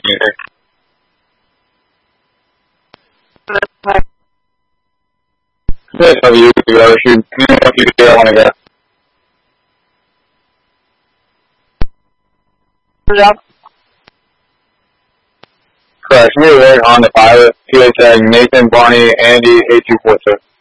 either. That's how you go. Shoot, you do, I want to go. Yeah. Correct. We were on the pilot. PSA Nathan, Barney, Andy, 8246.